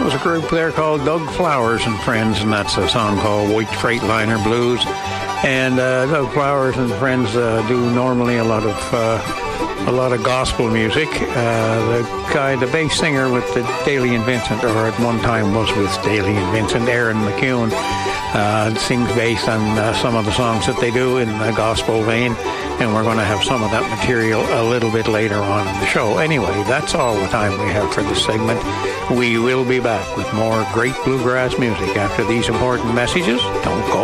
That was a group there called Doug Flowers and Friends, and that's a song called White Freightliner Blues. And Doug Flowers and Friends do normally a lot of gospel music. The bass singer with the Daly and Vincent, or at one time was with Daly and Vincent, Aaron McCune, sings bass on some of the songs that they do in the gospel vein. And we're going to have some of that material a little bit later on in the show. Anyway, that's all the time we have for this segment. We will be back with more great bluegrass music after these important messages. Don't go